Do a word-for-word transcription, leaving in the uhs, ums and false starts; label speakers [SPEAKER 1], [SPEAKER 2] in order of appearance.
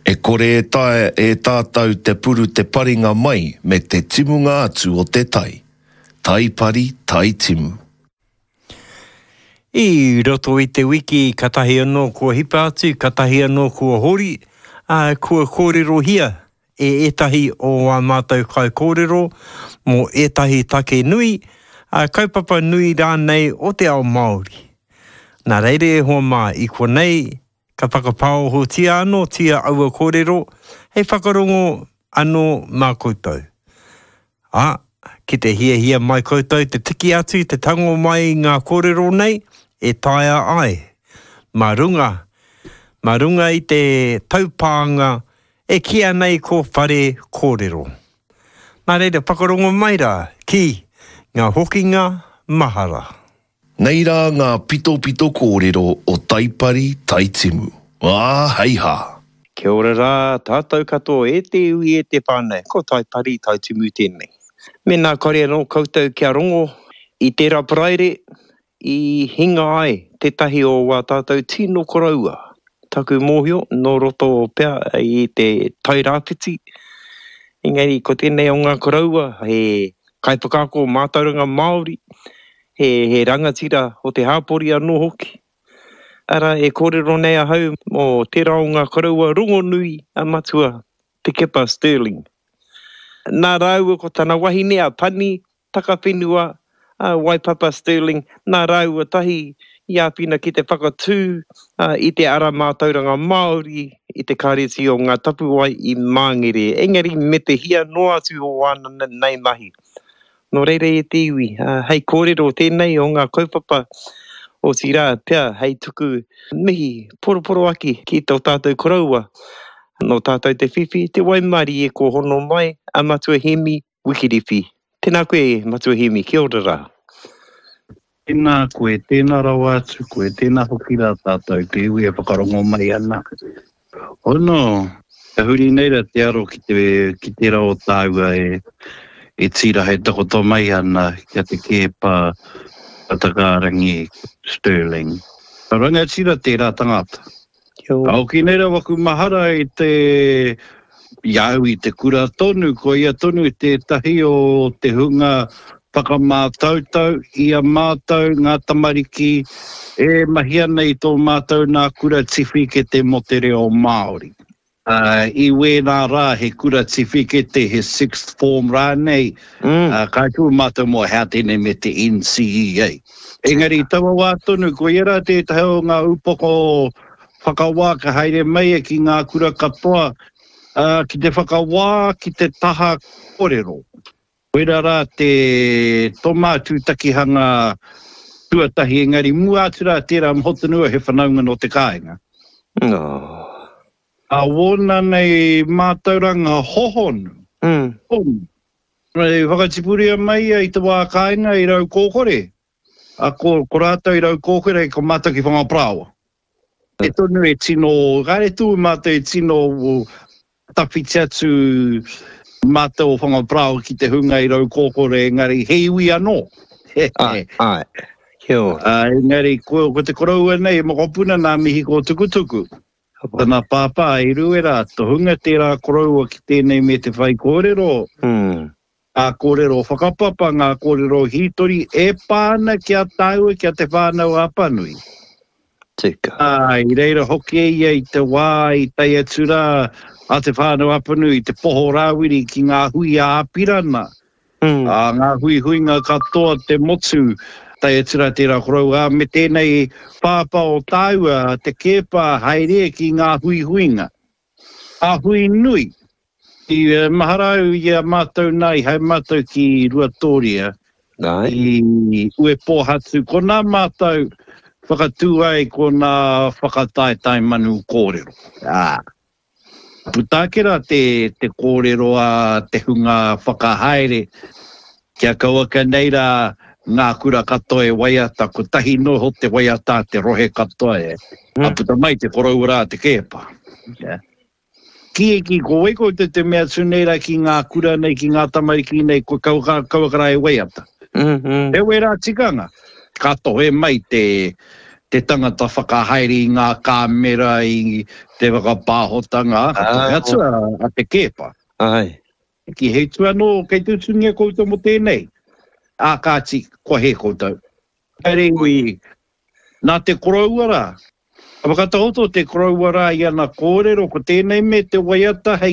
[SPEAKER 1] E kore e tae e tātau te puru te paringa mai me te timunga atu o te tai. Tai pari, tai timu.
[SPEAKER 2] I roto i te wiki, katahi anō kua hipa atu, katahi anō kua hori, uh, kua kōrero hia e etahi o a mātou kai kōrero, mō etahi take nui, uh, kaupapa nui rānei o te ao Māori. Nā reire e hoa mā i kua nei, ka whakapao ho tia anō, tia aua kōrero, hei whakarongo anō mā koutou. Ah, ki te hia hia mai koutou, te tiki atu, te tango mai ngā kōrero nei, e taia ai. Mā runga, mā runga i te taupānga, e kia nei ko whare kōrero. Nā reira, whakarongo mai rā, ki ngā hokinga mahara.
[SPEAKER 1] Nei rā ngā pito pito kōrero o taipari taitimu. Wā, hei hā.
[SPEAKER 2] Kia ora rā, tātou katoa e te ui e te pānei, ko taipari taitimu tēnei. Me nā kore anō koutou kia rongo, i te raparaere, i hinga ai tetahi o wā tātou tino koraua. Taku mōhio, no roto pea i te tairāwhiti. Engari, ko tēnei o ngā koraua, he kaipakako mātauranga Māori, he, he rangatira o te hāpori anō hoki. Ara e kōrero nei a hau o tērā o ngā koraua rongo nui a matua te kepa Sterling. Nā rāua ko tāna wahi nea pani, taka whenua, uh, Waipapa Sterling, nā rāua tahi i āpina ki te whakatū uh, i te ara mātauranga Māori, i te kāreti o ngā tapuai i Māngere. Engari me te hia no atu o wana nei mahi. No reire e te iwi, uh, hei kōrero tēnei o ngā kaupapa o tira pia, hei tuku mihi poroporo aki ki tō tātou koraua. No tātou te whiwhi, te waimari e ko hono mai, a Matua Hemi Wikiriwhi. Tēnā koe, Matua Hemi, kia ora rā.
[SPEAKER 3] Tēnā koe, tēnā rau atu koe, tēnā hoki rā tātou, te iwi e whakarongo mai ana. Ono, e huri neira te aro ki te, ki te rao tāua e, e tira hei takoto mai ana, kia te kepa atakarangi Sterling. Ranga tira tērā tangata. Au ki neira waku mahara i te iau i te kura tonu, ko ia tonu i te tahi o te hunga whakamātautau, ia mātau ngā tamariki, e mahia nei tō mātau ngā kura tiwhi ke te motere o Māori. Uh, I we nā rā he kura tiwhi ke te he sixth form rā nei, mm. uh, kai tū mātau mo hea tēne me te N C E A. Engari, tawa wā tonu, ko ia rā te tahi o ngā upoko whakawā ka haere mai ki ngā kura katoa, uh, ki te whakawā ki te taha kōrero. Koera rā te toma tūtakihanga tuatahi engari mua atu rā tērā mhotanua he whanaunga no te kāinga.
[SPEAKER 2] Oh.
[SPEAKER 3] A wona nei mātauranga hohonu.
[SPEAKER 2] Mm.
[SPEAKER 3] Honu. Nei whakatipuria mai i te wā kāinga i rau kōkore. A ko, ko rātau i rau kōkore ko mātaki whangaprawa. E tonu e tino, gare tū mātou e tino o tawhiti atu mātou o whangaprau ki te hunga i rau kōkore, engari heiwi anō.
[SPEAKER 2] Ai, ai, kia ora.
[SPEAKER 3] Uh, engari, ko, ko te koraua nei, makopuna nā mihi ko tukutuku. Tana pāpā i ruera, to hunga tērā koraua ki tēnei me te whai kōrero.
[SPEAKER 2] Mm.
[SPEAKER 3] A kōrero whakapapa, ngā kōrero hitori, e pāna kia tāua kia te whānau apanui.
[SPEAKER 2] Tika.
[SPEAKER 3] Ah, i reira hoki ia i te wā, i tai atura, a te whānau apanui, te poho rāwiri ki ngā hui a apirana.
[SPEAKER 2] Mm.
[SPEAKER 3] A ngā hui hui ngā katoa te motu, tai atura tērā koraua, me tēnei pāpa o tāua, te kepa haere ki ngā hui huinga. A hui nui. I uh, maharau i a mātou nei, hei mātou ki Ruatoria.
[SPEAKER 2] Nai.
[SPEAKER 3] I ue pōhatu, ko nā mātou whakatū ai ko nā whakataetai manu kōrero. Ah. Putākera te, te kōrero a te hunga whakahaere, kia kauaka nei rā ngā kura katoa e waiata, ko tahi noho te waiata te rohe katoa e. Mm. A puta mai te korau rā te kepa. Yeah. Ki e ki ko weko te te mea tūneira ki ngā kura nei, ki ngā tamariki nei, ko kauakara e waiata.
[SPEAKER 2] Mm-hmm.
[SPEAKER 3] E wera tikanga. Kato e mai te te tangata whakahaere i ngā kāmera i te whakapāhotanga.
[SPEAKER 2] Ah,
[SPEAKER 3] Atua a te kepa.
[SPEAKER 2] Ai.
[SPEAKER 3] Ki hei tua no kei tūtungia koutou mo tēnei. A kāti kua he koutou. Haere ui, nā te korauara. A whakatahoto te korauara i ana kōrero ko tēnei me te waiata hei